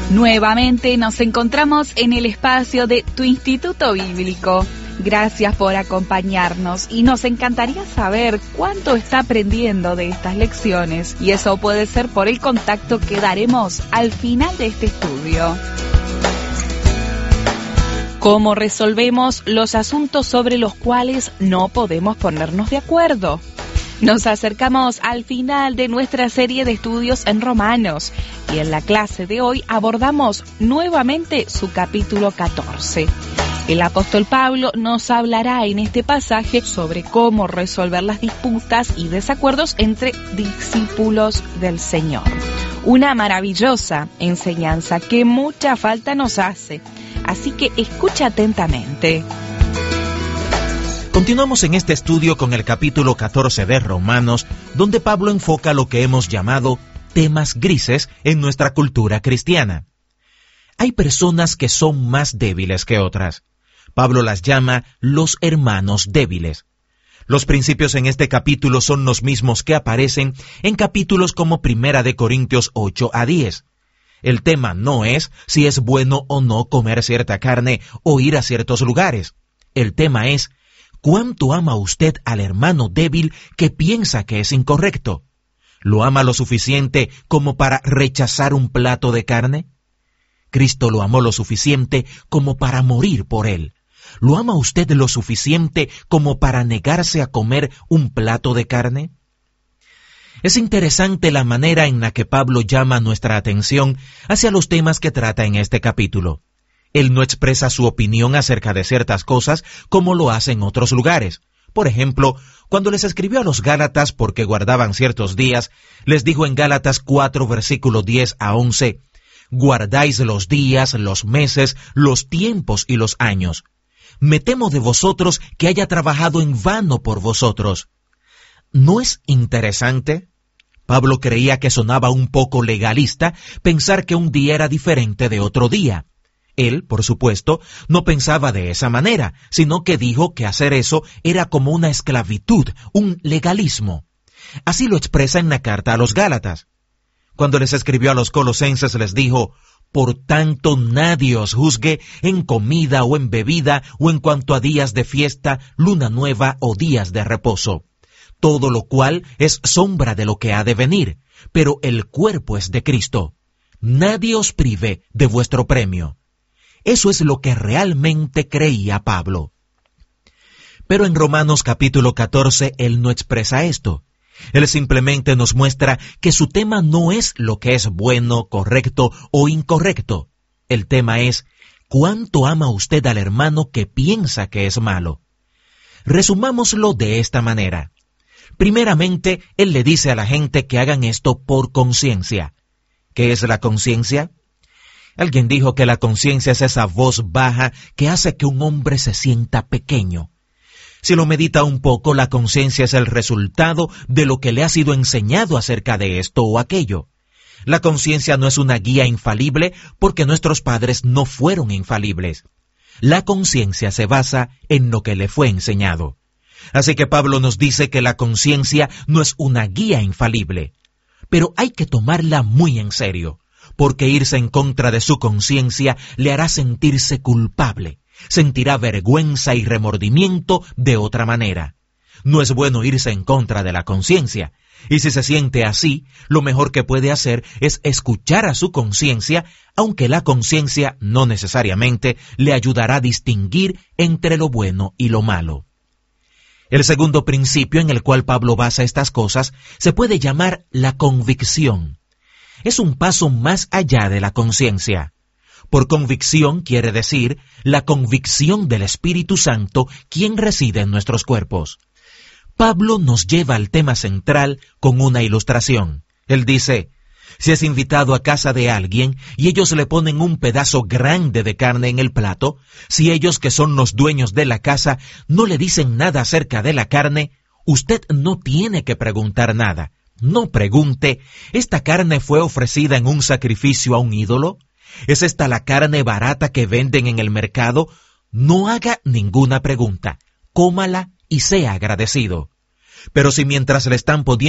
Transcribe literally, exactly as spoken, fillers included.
Nuevamente nos encontramos en el espacio de Tu Instituto Bíblico. Gracias por acompañarnos y nos encantaría saber cuánto está aprendiendo de estas lecciones, y eso puede ser por el contacto que daremos al final de este estudio. ¿Cómo resolvemos los asuntos sobre los cuales no podemos ponernos de acuerdo? Nos acercamos al final de nuestra serie de estudios en Romanos y en la clase de hoy abordamos nuevamente su capítulo catorce. El apóstol Pablo nos hablará en este pasaje sobre cómo resolver las disputas y desacuerdos entre discípulos del Señor. Una maravillosa enseñanza que mucha falta nos hace, así que escucha atentamente. Continuamos en este estudio con el capítulo catorce de Romanos, donde Pablo enfoca lo que hemos llamado temas grises en nuestra cultura cristiana. Hay personas que son más débiles que otras. Pablo las llama los hermanos débiles. Los principios en este capítulo son los mismos que aparecen en capítulos como Primera de Corintios ocho a diez. El tema no es si es bueno o no comer cierta carne o ir a ciertos lugares. El tema es ¿cuánto ama usted al hermano débil que piensa que es incorrecto? ¿Lo ama lo suficiente como para rechazar un plato de carne? Cristo lo amó lo suficiente como para morir por él. ¿Lo ama usted lo suficiente como para negarse a comer un plato de carne? Es interesante la manera en la que Pablo llama nuestra atención hacia los temas que trata en este capítulo. Él no expresa su opinión acerca de ciertas cosas como lo hace en otros lugares. Por ejemplo, cuando les escribió a los Gálatas porque guardaban ciertos días, les dijo en Gálatas cuatro, versículos diez a once, «Guardáis los días, los meses, los tiempos y los años. Me temo de vosotros que haya trabajado en vano por vosotros». ¿No es interesante? Pablo creía que sonaba un poco legalista pensar que un día era diferente de otro día. Él, por supuesto, no pensaba de esa manera, sino que dijo que hacer eso era como una esclavitud, un legalismo. Así lo expresa en la carta a los Gálatas. Cuando les escribió a los colosenses les dijo, «Por tanto nadie os juzgue en comida o en bebida o en cuanto a días de fiesta, luna nueva o días de reposo. Todo lo cual es sombra de lo que ha de venir, pero el cuerpo es de Cristo. Nadie os prive de vuestro premio». Eso es lo que realmente creía Pablo. Pero en Romanos capítulo catorce él no expresa esto. Él simplemente nos muestra que su tema no es lo que es bueno, correcto o incorrecto. El tema es, ¿cuánto ama usted al hermano que piensa que es malo? Resumámoslo de esta manera. Primeramente, él le dice a la gente que hagan esto por conciencia. ¿Qué es la conciencia? Alguien dijo que la conciencia es esa voz baja que hace que un hombre se sienta pequeño. Si lo medita un poco, la conciencia es el resultado de lo que le ha sido enseñado acerca de esto o aquello. La conciencia no es una guía infalible porque nuestros padres no fueron infalibles. La conciencia se basa en lo que le fue enseñado. Así que Pablo nos dice que la conciencia no es una guía infalible, pero hay que tomarla muy en serio. Porque irse en contra de su conciencia le hará sentirse culpable, sentirá vergüenza y remordimiento de otra manera. No es bueno irse en contra de la conciencia, y si se siente así, lo mejor que puede hacer es escuchar a su conciencia, aunque la conciencia no necesariamente le ayudará a distinguir entre lo bueno y lo malo. El segundo principio en el cual Pablo basa estas cosas se puede llamar la convicción. Es un paso más allá de la conciencia. Por convicción quiere decir la convicción del Espíritu Santo, quien reside en nuestros cuerpos. Pablo nos lleva al tema central con una ilustración. Él dice, si es invitado a casa de alguien y ellos le ponen un pedazo grande de carne en el plato, si ellos que son los dueños de la casa no le dicen nada acerca de la carne, usted no tiene que preguntar nada. No pregunte, ¿esta carne fue ofrecida en un sacrificio a un ídolo? ¿Es esta la carne barata que venden en el mercado? No haga ninguna pregunta, cómala y sea agradecido. Pero si mientras le están poniendo